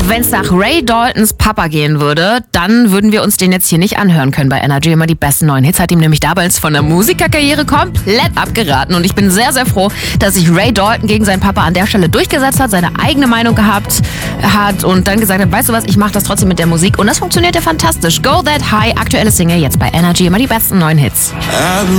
Wenn es nach Ray Daltons Papa gehen würde, dann würden wir uns den jetzt hier nicht anhören können bei Energy. Immer die besten neuen Hits. Hat ihm nämlich damals von der Musikerkarriere komplett abgeraten. Und ich bin sehr, sehr froh, dass sich Ray Dalton gegen seinen Papa an der Stelle durchgesetzt hat, seine eigene Meinung gehabt hat und dann gesagt hat, weißt du was, ich mache das trotzdem mit der Musik. Und das funktioniert ja fantastisch. Go That High, aktuelle Single jetzt bei Energy. Immer die besten neuen Hits.